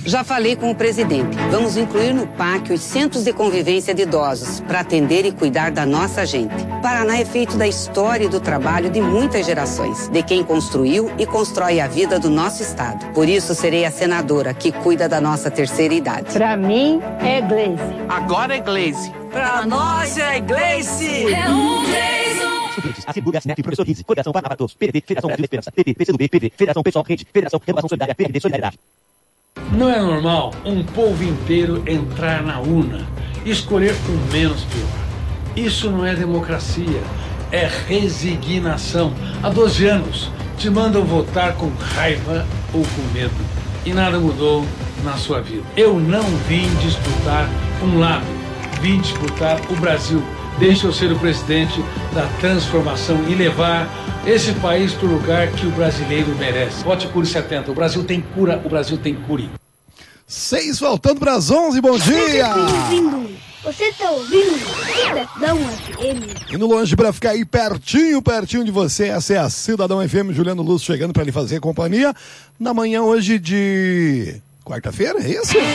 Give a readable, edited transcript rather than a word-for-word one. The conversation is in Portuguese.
Já falei com o presidente. Vamos incluir no PAC os centros de convivência de idosos para atender e cuidar da nossa gente. Paraná é feito da história e do trabalho de muitas gerações, de quem construiu e constrói a vida do nosso estado. Por isso serei a senadora que cuida da nossa terceira idade. Pra mim é Gleice. Agora é Gleice. Pra nós é Gleice. É um Gleice. Assembleia, SNEP, Professor 15, Coligação Paraná para Todos, PDT, Federação Brasil Esperança, PT, PCdoB, PV, Federação Pessoal Rede, Federação Renovação Solidária, PRD, Solidariedade. Não é normal um povo inteiro entrar na urna e escolher o menos pior. Isso não é democracia, é resignação. Há 12 anos te mandam votar com raiva ou com medo e nada mudou na sua vida. Eu não vim disputar um lado, vim disputar o Brasil. Deixa eu ser o presidente da transformação e levar esse país para o lugar que o brasileiro merece. Vote Cure 70. O Brasil tem cura, o Brasil tem cure. 6 faltando para as 11, bom dia! Você tá ouvindo? Cidadão FM. Indo longe para ficar aí pertinho de você, essa é a Cidadão FM, Juliano Luz chegando para lhe fazer companhia na manhã hoje de quarta-feira, é isso?